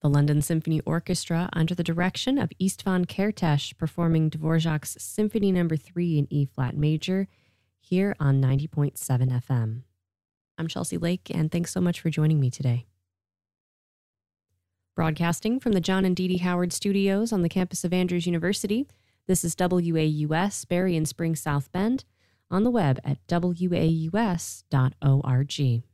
The London Symphony Orchestra, under the direction of Istvan Kertész, performing Dvorak's Symphony No. 3 in E-flat major, here on 90.7 FM. I'm Chelsea Lake, and thanks so much for joining me today. Broadcasting from the John and Dee Dee Howard Studios on the campus of Andrews University, this is WAUS, Barrie and Spring, South Bend, on the web at waus.org.